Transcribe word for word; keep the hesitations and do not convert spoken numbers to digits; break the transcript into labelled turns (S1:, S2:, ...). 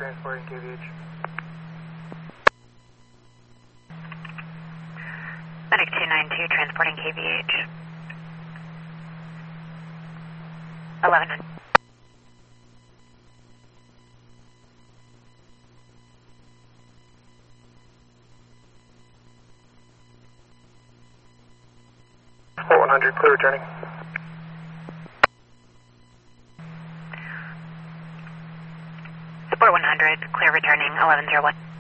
S1: transporting K V H.
S2: Medic two nine two, transporting K V H. eleven hundred.
S1: four one hundred, clear returning.
S2: Support one hundred, clear returning, eleven zero one.